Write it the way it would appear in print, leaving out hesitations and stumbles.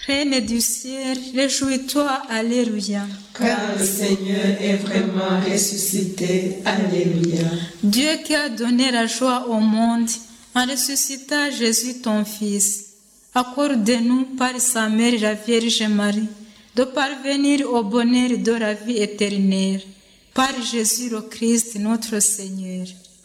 Reine du ciel, réjouis-toi, Alléluia. Car le Seigneur est vraiment ressuscité. Alléluia. Dieu qui a donné la joie au monde en ressuscitant Jésus ton Fils, accorde-nous par sa mère la Vierge Marie de parvenir au bonheur de la vie éternelle. Par Jésus le Christ notre Seigneur.